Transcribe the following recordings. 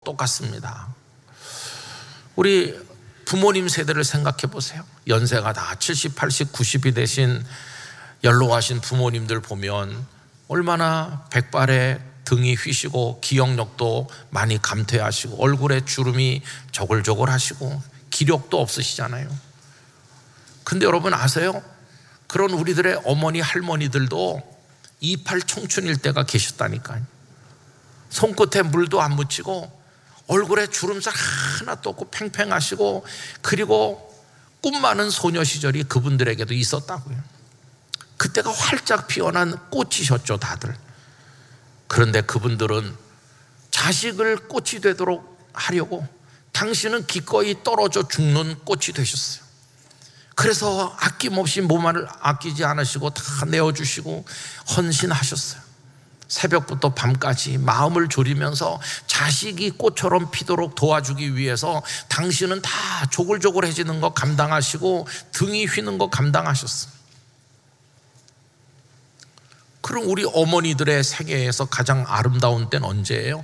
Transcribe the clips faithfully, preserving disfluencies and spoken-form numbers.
똑같습니다. 우리 부모님 세대를 생각해 보세요. 연세가 다 칠십, 팔십, 구십이 되신 연로하신 부모님들 보면 얼마나 백발에 등이 휘시고 기억력도 많이 감퇴하시고 얼굴에 주름이 저글저글 하시고 기력도 없으시잖아요. 근데 여러분 아세요? 그런 우리들의 어머니 할머니들도 이십팔 청춘일 때가 계셨다니까요. 손끝에 물도 안 묻히고 얼굴에 주름살 하나도 없고 팽팽하시고 그리고 꿈 많은 소녀 시절이 그분들에게도 있었다고요. 그때가 활짝 피어난 꽃이셨죠, 다들. 그런데 그분들은 자식을 꽃이 되도록 하려고 당신은 기꺼이 떨어져 죽는 꽃이 되셨어요. 그래서 아낌없이 몸을 아끼지 않으시고 다 내어주시고 헌신하셨어요. 새벽부터 밤까지 마음을 졸이면서 자식이 꽃처럼 피도록 도와주기 위해서 당신은 다 조글조글해지는 거 감당하시고 등이 휘는 거 감당하셨어요. 그럼 우리 어머니들의 생애에서 가장 아름다운 때는 언제예요?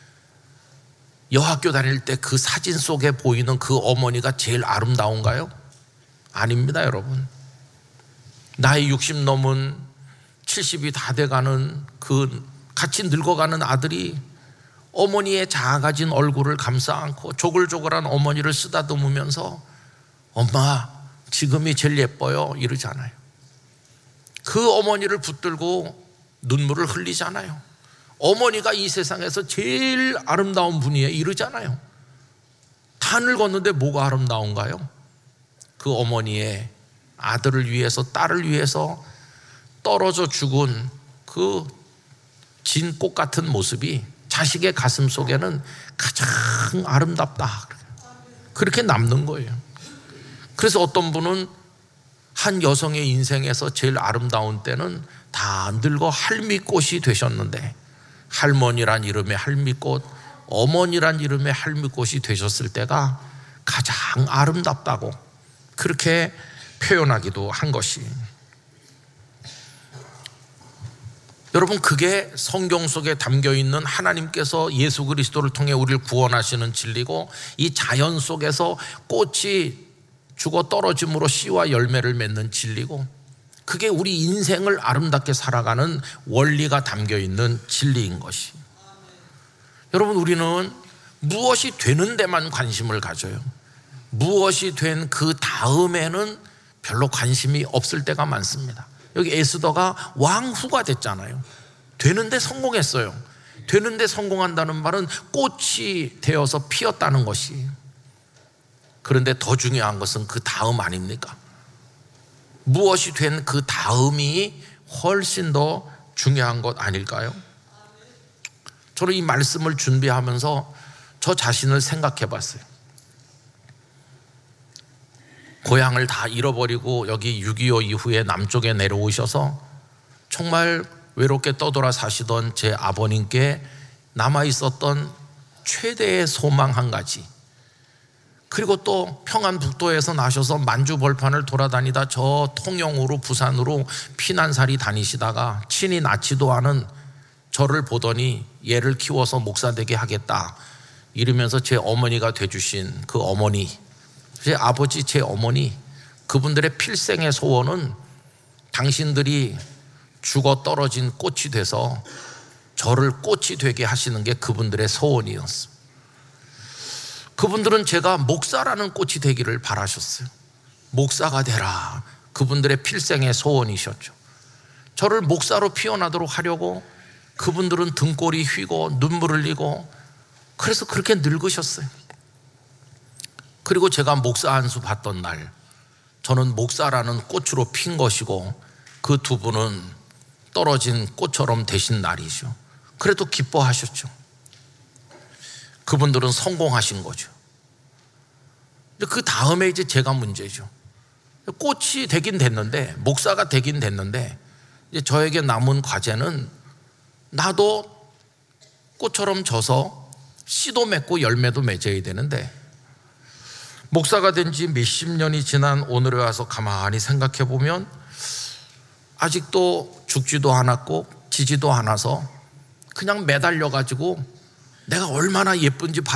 여학교 다닐 때 그 사진 속에 보이는 그 어머니가 제일 아름다운가요? 아닙니다, 여러분. 나이 육십 넘은 칠십이 다 돼가는 그 같이 늙어가는 아들이 어머니의 작아진 얼굴을 감싸 안고 조글조글한 어머니를 쓰다듬으면서 엄마 지금이 제일 예뻐요 이러잖아요. 그 어머니를 붙들고 눈물을 흘리잖아요. 어머니가 이 세상에서 제일 아름다운 분이에요 이러잖아요. 다 늙었는데 뭐가 아름다운가요? 그 어머니의 아들을 위해서 딸을 위해서 떨어져 죽은 그 진꽃 같은 모습이 자식의 가슴 속에는 가장 아름답다 그렇게 남는 거예요. 그래서 어떤 분은 한 여성의 인생에서 제일 아름다운 때는 다 늙어 할미꽃이 되셨는데 할머니란 이름의 할미꽃, 어머니란 이름의 할미꽃이 되셨을 때가 가장 아름답다고 그렇게 표현하기도 한 것이. 여러분 그게 성경 속에 담겨있는 하나님께서 예수 그리스도를 통해 우리를 구원하시는 진리고 이 자연 속에서 꽃이 죽어 떨어짐으로 씨와 열매를 맺는 진리고 그게 우리 인생을 아름답게 살아가는 원리가 담겨있는 진리인 것이. 여러분 우리는 무엇이 되는 데만 관심을 가져요. 무엇이 된 그 다음에는 별로 관심이 없을 때가 많습니다. 여기 에스더가 왕후가 됐잖아요. 되는데 성공했어요. 되는데 성공한다는 말은 꽃이 되어서 피었다는 것이. 그런데 더 중요한 것은 그 다음 아닙니까? 무엇이 된 그 다음이 훨씬 더 중요한 것 아닐까요? 저는 이 말씀을 준비하면서 저 자신을 생각해 봤어요. 고향을 다 잃어버리고 여기 육이오 이후에 남쪽에 내려오셔서 정말 외롭게 떠돌아 사시던 제 아버님께 남아있었던 최대의 소망 한 가지, 그리고 또 평안북도에서 나셔서 만주벌판을 돌아다니다 저 통영으로 부산으로 피난살이 다니시다가 친히 낳지도 않은 저를 보더니 얘를 키워서 목사 되게 하겠다 이러면서 제 어머니가 돼주신 그 어머니, 제 아버지, 제 어머니, 그분들의 필생의 소원은 당신들이 죽어 떨어진 꽃이 돼서 저를 꽃이 되게 하시는 게 그분들의 소원이었습니다. 그분들은 제가 목사라는 꽃이 되기를 바라셨어요. 목사가 되라, 그분들의 필생의 소원이셨죠. 저를 목사로 피어나도록 하려고 그분들은 등골이 휘고 눈물 흘리고 그래서 그렇게 늙으셨어요. 그리고 제가 목사 안수 받던 날 저는 목사라는 꽃으로 핀 것이고 그 두 분은 떨어진 꽃처럼 되신 날이죠. 그래도 기뻐하셨죠. 그분들은 성공하신 거죠. 그 다음에 이제 제가 문제죠. 꽃이 되긴 됐는데, 목사가 되긴 됐는데 이제 저에게 남은 과제는 나도 꽃처럼 져서 씨도 맺고 열매도 맺어야 되는데, 목사가 된 지 몇십 년이 지난 오늘에 와서 가만히 생각해 보면 아직도 죽지도 않았고 지지도 않아서 그냥 매달려 가지고 내가 얼마나 예쁜지